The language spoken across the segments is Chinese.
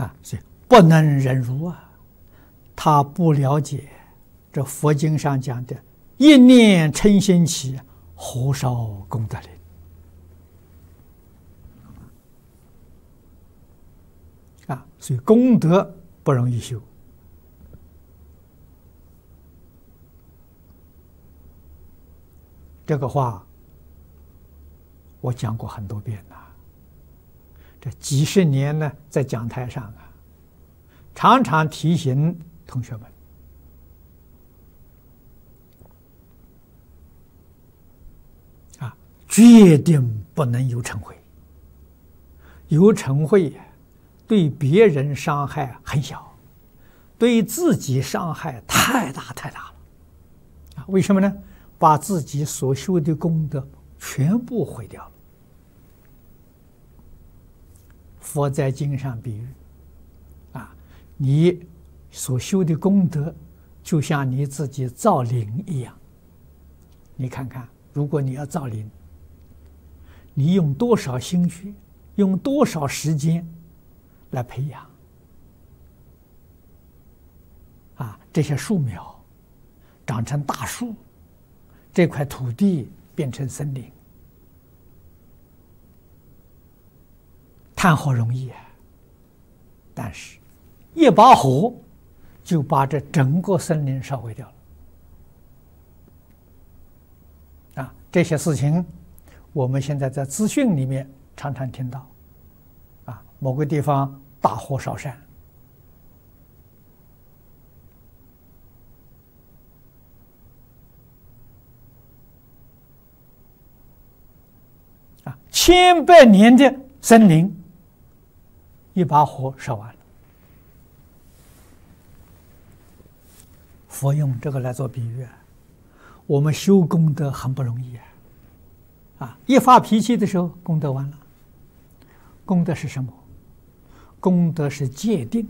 所以不能忍辱啊，他不了解这佛经上讲的一念嗔心起，何少功德林所以功德不容易修。这个话我讲过很多遍了，这几十年呢，在讲台上常常提醒同学们决定不能有嗔恚，有嗔恚对别人伤害很小，对自己伤害太大太大了为什么呢？把自己所修的功德全部毁掉了。佛在经上比喻你所修的功德就像你自己造林一样。你看看，如果你要造林，你用多少心血，用多少时间来培养这些树苗长成大树，这块土地变成森林，谈何容易但是一把火就把这整个森林烧毁掉了这些事情我们现在在资讯里面常常听到某个地方大火烧山千百年的森林一把火烧完了。佛用这个来做比喻我们修功德很不容易一发脾气的时候功德完了。功德是什么？功德是戒定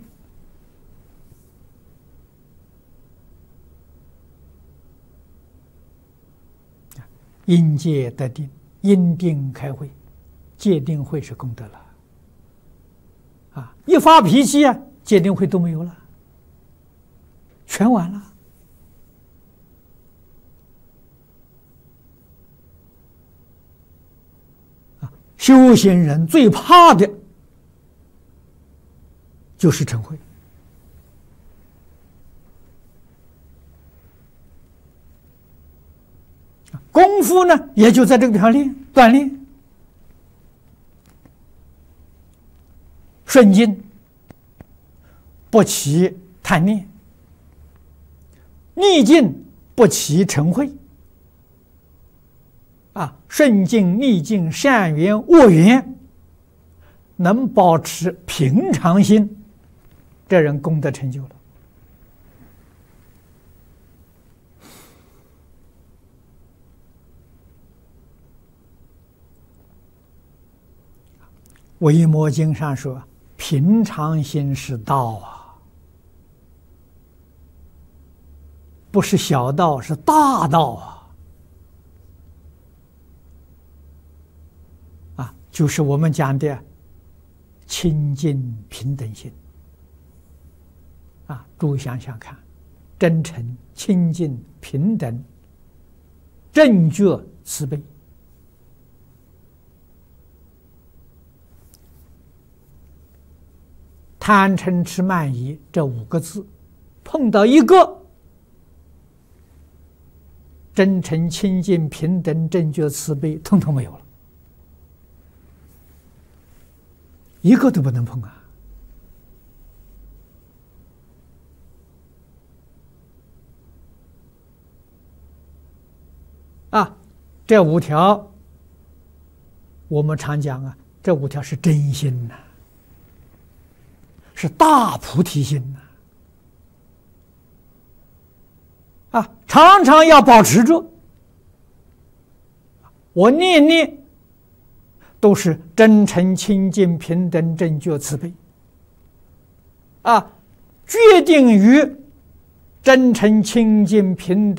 因戒得定，因定开慧，戒定慧是功德了一发脾气戒定慧都没有了，全完了修行人最怕的就是嗔恚功夫呢也就在这个地方锻炼顺境不起贪念，逆境不起嗔恚顺境逆境善缘恶缘能保持平常心，这人功德成就了。维摩经上说平常心是道不是小道，是大道就是我们讲的清净平等心诸位想想看，真诚、清净、平等、正觉、慈悲，贪嗔痴慢疑这5个字碰到一个真诚、清净、平等、正觉、慈悲统统没有了，一个都不能碰这5条我们常讲这5条是真心是大菩提心常常要保持住，我念念都是真诚、清净、平等、正觉、慈悲决定于真诚、清净、平等